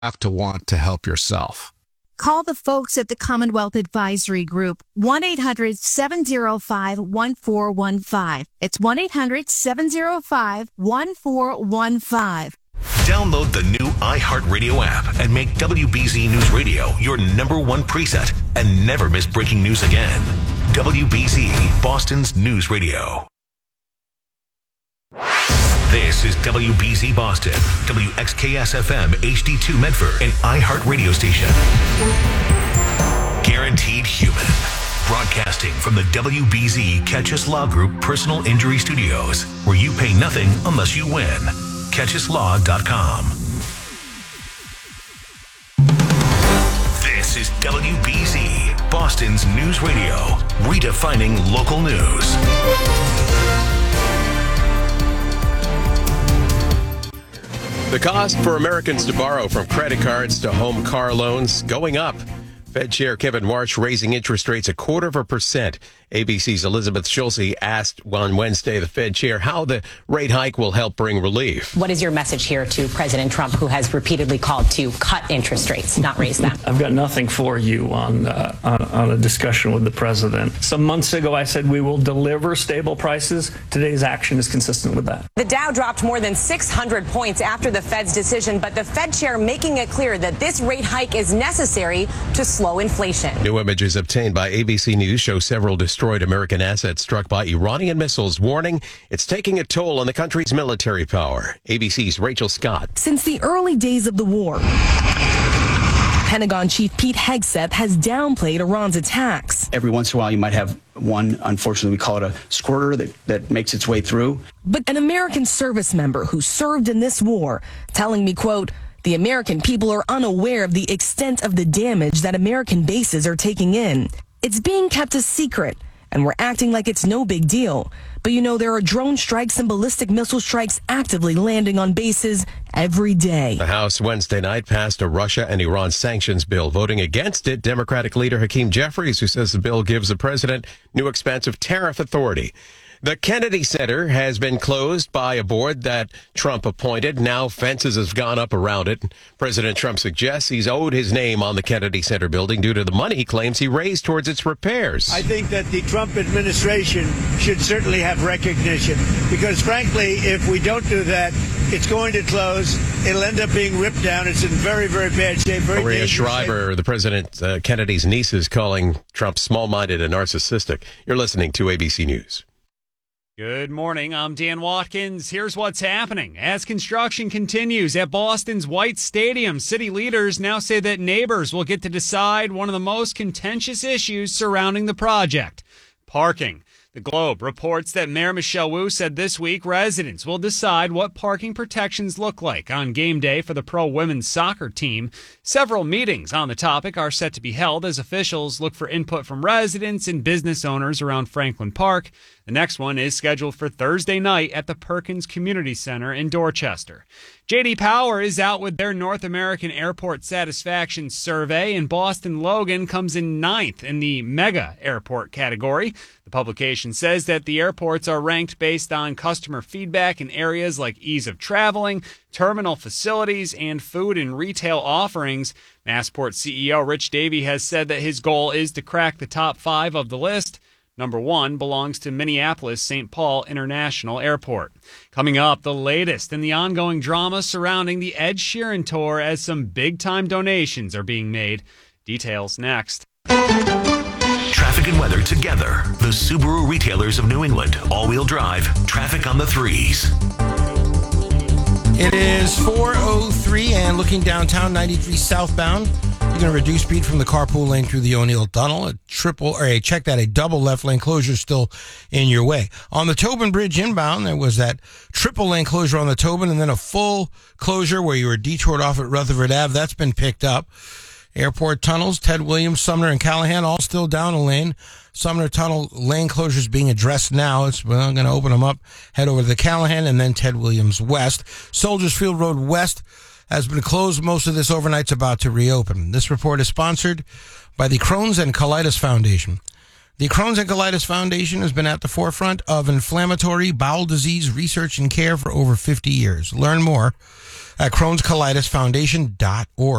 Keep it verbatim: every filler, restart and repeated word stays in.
have to want to help yourself. Call the folks at the Commonwealth Advisory Group, one eight hundred seven oh five one four one five. It's one eight hundred seven oh five one four one five. Download the new iHeartRadio app and make W B Z News Radio your number one preset and never miss breaking news again. W B Z, Boston's news radio. This is W B Z Boston, W X K S F M H D two Medford, and iHeart Radio Station. Guaranteed Human. Broadcasting from the W B Z Catchus Law Group Personal Injury Studios, where you pay nothing unless you win. catchus law dot com. This is W B Z, Boston's news radio, redefining local news. The cost for Americans to borrow, from credit cards to home car loans, going up. Fed Chair Kevin Warsh raising interest rates a quarter of a percent. A B C's Elizabeth Schulze asked on Wednesday the Fed chair how the rate hike will help bring relief. What is your message here to President Trump, who has repeatedly called to cut interest rates, not raise them? I've got nothing for you on, uh, on on a discussion with the president. Some months ago, I said we will deliver stable prices. Today's action is consistent with that. The Dow dropped more than six hundred points after the Fed's decision, but the Fed chair making it clear that this rate hike is necessary to slow inflation. New images obtained by A B C News show several destroyed American assets struck by Iranian missiles, warning it's taking a toll on the country's military power. A B C's Rachel Scott. Since the early days of the war, Pentagon Chief Pete Hegseth has downplayed Iran's attacks. Every once in a while, you might have one, unfortunately, we call it a squirter that, that makes its way through. But an American service member who served in this war telling me, quote, the American people are unaware of the extent of the damage that American bases are taking in. It's being kept a secret, and we're acting like it's no big deal. But you know, there are drone strikes and ballistic missile strikes actively landing on bases every day. The House Wednesday night passed a Russia and Iran sanctions bill. Voting against it, Democratic leader Hakeem Jeffries, who says the bill gives the president new expansive tariff authority. The Kennedy Center has been closed by a board that Trump appointed. Now fences have gone up around it. President Trump suggests he's owed his name on the Kennedy Center building due to the money he claims he raised towards its repairs. I think that the Trump administration should certainly have recognition, because frankly, if we don't do that, it's going to close. It'll end up being ripped down. It's in very, very bad shape. Very Maria dangerous Shriver, shape. the President uh, Kennedy's niece, is calling Trump small-minded and narcissistic. You're listening to A B C News. Good morning. I'm Dan Watkins. Here's what's happening. As construction continues at Boston's White Stadium, city leaders now say that neighbors will get to decide one of the most contentious issues surrounding the project: parking. The Globe reports that Mayor Michelle Wu said this week residents will decide what parking protections look like on game day for the pro women's soccer team. Several meetings on the topic are set to be held as officials look for input from residents and business owners around Franklin Park. The next one is scheduled for Thursday night at the Perkins Community Center in Dorchester. J D Power is out with their North American Airport Satisfaction Survey, and Boston Logan comes in ninth in the mega airport category. The publication says that the airports are ranked based on customer feedback in areas like ease of traveling, terminal facilities, and food and retail offerings. Massport C E O Rich Davey has said that his goal is to crack the top five of the list. Number one belongs to Minneapolis Saint Paul International Airport. Coming up, the latest in the ongoing drama surrounding the Ed Sheeran tour, as some big-time donations are being made. Details next. Traffic and weather together. The Subaru retailers of New England. All-wheel drive. Traffic on the threes. It is four oh three and looking downtown, ninety-three southbound. You're going to reduce speed from the carpool lane through the O'Neill Tunnel. A triple, or a check that, a double left lane closure still in your way. On the Tobin Bridge inbound, there was that triple lane closure on the Tobin and then a full closure where you were detoured off at Rutherford Avenue. That's been picked up. Airport tunnels, Ted Williams, Sumner, and Callahan, all still down a lane. Sumner Tunnel lane closures being addressed now. It's, well, I'm going to open them up, head over to the Callahan, and then Ted Williams West. Soldiers Field Road West has been closed. Most of this overnight's about to reopen. This report is sponsored by the Crohn's and Colitis Foundation. The Crohn's and Colitis Foundation has been at the forefront of inflammatory bowel disease research and care for over fifty years. Learn more at Crohn's Colitis Foundation dot org.